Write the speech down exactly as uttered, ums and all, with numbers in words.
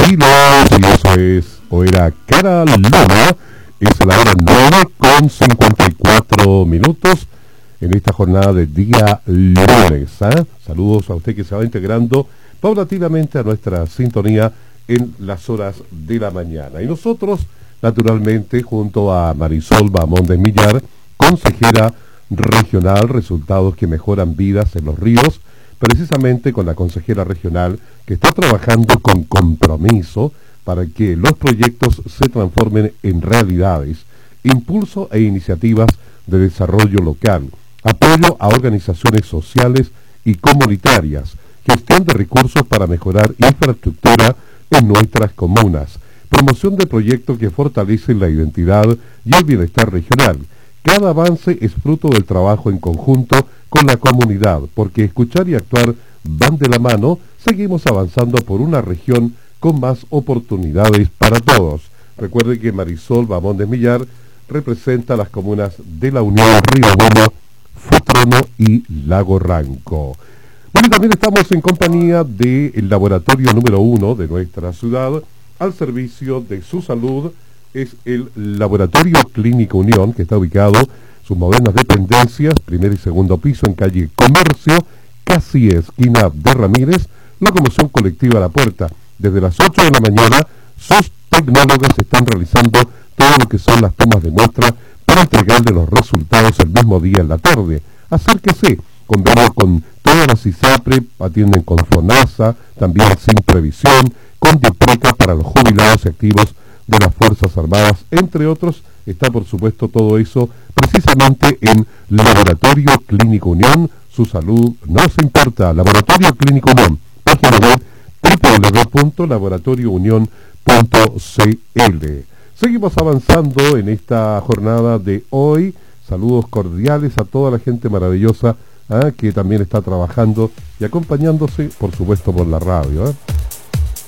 Estilos, y eso es, o era Cara Luna, es la hora nueve con cincuenta y cuatro minutos en esta jornada de día lunes. ¿eh? Saludos a usted que se va integrando paulatinamente a nuestra sintonía en las horas de la mañana. Y nosotros, naturalmente, junto a Marisol Bahamondes Millar, consejera regional, resultados que mejoran vidas en los ríos, precisamente con la consejera regional que está trabajando con compromiso para que los proyectos se transformen en realidades, impulso e iniciativas de desarrollo local, apoyo a organizaciones sociales y comunitarias, gestión de recursos para mejorar infraestructura en nuestras comunas, promoción de proyectos que fortalecen la identidad y el bienestar regional. Cada avance es fruto del trabajo en conjunto con la comunidad, porque escuchar y actuar van de la mano. Seguimos avanzando por una región con más oportunidades para todos. Recuerde que Marisol Bahamondes Millar representa las comunas de La Unión, Río Bueno, Futrono y Lago Ranco. Bueno, también estamos en compañía del laboratorio número uno de nuestra ciudad, al servicio de su salud. Es el Laboratorio Clínico Unión, que está ubicado sus modernas dependencias, primer y segundo piso en calle Comercio, casi esquina de Ramírez, locomoción colectiva a la puerta. Desde las ocho de la mañana, sus tecnólogos están realizando todo lo que son las tomas de muestra para entregarle los resultados el mismo día en la tarde. Acérquese, convenio con todas las ISAPRE, atienden con FONASA, también sin previsión, con DIPRECA para los jubilados y activos de las Fuerzas Armadas, entre otros. Está por supuesto todo eso precisamente en Laboratorio Clínico Unión. Su salud nos importa. Laboratorio Clínico Unión, página web doble u doble u doble u punto laboratorio unión punto c l. Seguimos avanzando en esta jornada de hoy. Saludos cordiales a toda la gente maravillosa ¿eh? que también está trabajando y acompañándose, por supuesto, por la radio. ¿eh?